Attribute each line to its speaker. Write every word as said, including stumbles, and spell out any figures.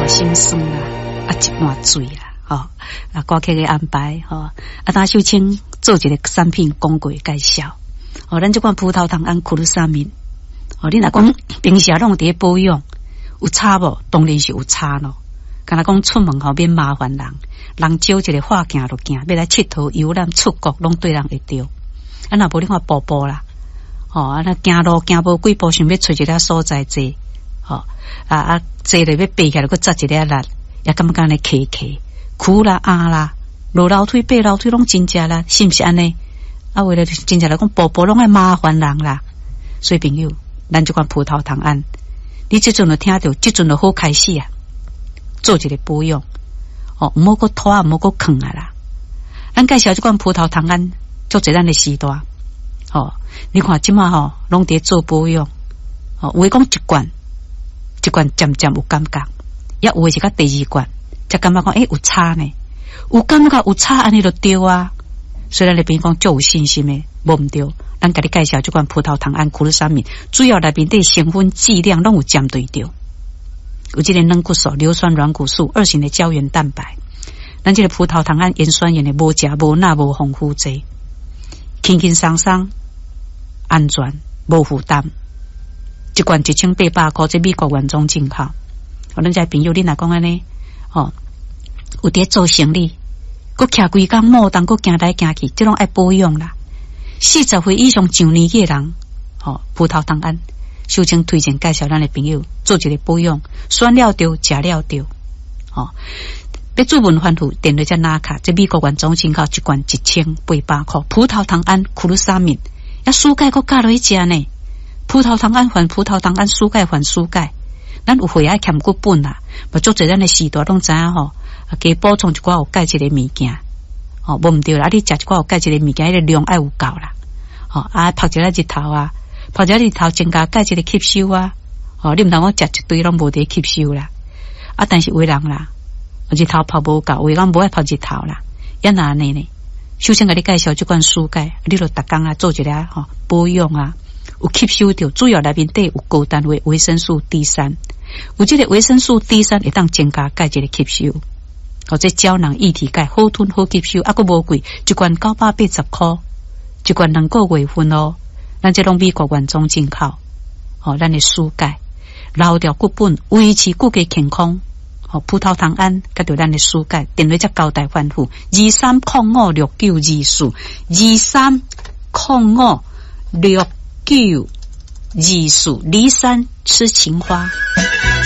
Speaker 1: 互心酸啦，啊一碗水啦，吼、哦、啊歌曲的安排吼、哦、啊当秀清做一个产品广告介绍。哦，咱这款葡萄糖胺库鲁沙敏，哦，你若讲平时拢伫保养，有差无？当然是有差咯。敢若讲出门后免麻烦人，人少一个话行就行，要来佚佗游览出国，拢对人会着。啊，若无你看步步啦，哦，啊那行路行无几步，想要找一个所在坐，哦，啊啊坐了要爬起来，佮扎一个力，也感觉安尼骑骑，苦啦啊啦，落楼梯爬楼梯拢真正啦，是毋是安尼？啊，为了真正来讲，步步拢爱麻烦人啦。所以朋友，咱这款葡萄糖胺，你即阵就听到，即阵就好开始啊，做一个保养。哦，唔好搁拖，唔好搁坑啊啦。咱介绍这款葡萄糖胺，做一咱的时代。哦，你看即马吼，拢伫做保养。哦，有诶讲一罐，一罐渐渐有感觉，也有诶是甲第二罐，才感觉讲诶有差呢，有感觉有差，安尼就对啊。虽然你边讲足有信心的，无毋对，咱甲你介绍这款葡萄糖胺库鲁沙敏，主要内面的成分剂量拢有针对着，有这个软骨素、硫酸软骨素、二型的胶原蛋白，咱这个葡萄糖胺盐酸盐的无食无钠无丰富剂，轻轻松松、安全、无负担，一罐一千八百块，这美国原装进口。我咱这朋友，你若讲安尼，哦，有伫做生意。佮徛规工莫当，佮行来行去，这种爱保养啦。四十岁以上上年纪的人，哦，葡萄糖胺，秀清推荐介绍咱的朋友做一个保养，选了对，食了对，哦。要做文番户，电话才拿卡，这美国原装进口一罐一千八百块，葡萄糖胺库鲁沙敏，要蔬钙佮加落去食呢。葡萄糖胺还葡萄糖胺，蔬钙还蔬钙。咱有血爱欠骨本啦，无做在咱的时代拢知影吼。加补充一寡有钙质的物件，哦，无毋对啦！你食一寡有钙质的物件，迄个量爱有够啦，哦，啊，晒一下日头啊，晒一下日头增加钙质的吸收啊，哦，你毋通我食一堆拢无得吸收啦，啊，但是有人啦，日头晒无够，有人无爱晒日头啦，也哪安尼呢？首先甲你介绍这款蔬钙，你著逐工啊做一下吼、哦、保养啊，有吸收到，主要内面底有高单位维生素 D 三，有这个维生素 D 三会当增加钙质的吸收。或者胶囊液体钙好吞好吸收，啊，佫无贵，一罐九百八十块，一罐两个月份哦。咱这拢美国原装进口，哦，咱的蔬钙，留掉骨本，维持骨骼健康。哦，葡萄糖胺，甲着咱的蔬钙，电话才交代反复，二三零五六九二四，二三零五六九二四，骊山痴情花。